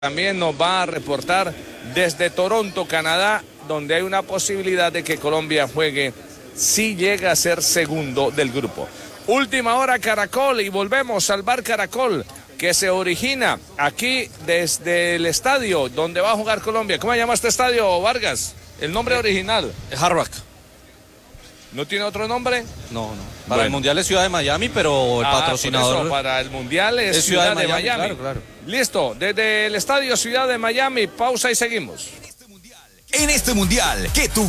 También nos va a reportar desde Toronto, Canadá, donde hay una posibilidad de que Colombia juegue si llega a ser segundo del grupo. Última hora Caracol y volvemos al bar Caracol que se origina aquí desde el estadio donde va a jugar Colombia. ¿Cómo se llama este estadio, Vargas? El nombre original. Hard Rock. ¿No tiene otro nombre? No. Para el Mundial es Ciudad de Miami, pero el patrocinador... Eso, para el Mundial es Ciudad de Miami. Claro. Listo, desde el estadio Ciudad de Miami, pausa y seguimos. En este Mundial, que tu